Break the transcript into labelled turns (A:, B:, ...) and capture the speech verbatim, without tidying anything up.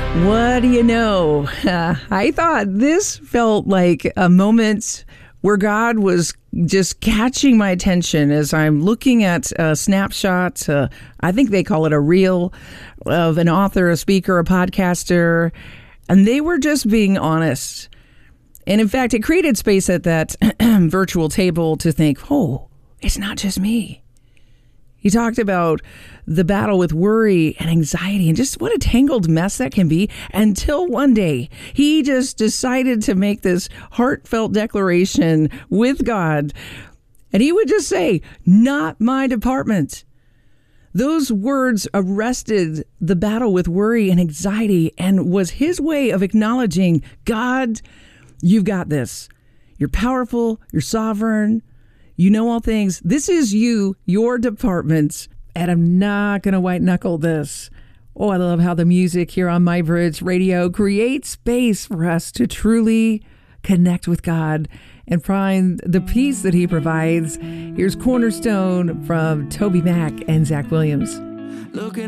A: What do you know? Uh, I thought this felt like a moment where God was just catching my attention as I'm looking at a snapshot. Uh, I think they call it a reel of an author, a speaker, a podcaster, and they were just being honest. And in fact, it created space at that virtual table to think, oh, it's not just me. He talked about the battle with worry and anxiety and just what a tangled mess that can be, until one day he just decided to make this heartfelt declaration with God. And he would just say, not my department. Those words arrested the battle with worry and anxiety and was his way of acknowledging, God, you've got this. You're powerful. You're sovereign. You know all things. This is you, your department, and I'm not going to white knuckle this. Oh, I love how the music here on MyBridge Radio creates space for us to truly connect with God and find the peace that he provides. Here's Cornerstone from Toby Mac and Zach Williams.
B: Looking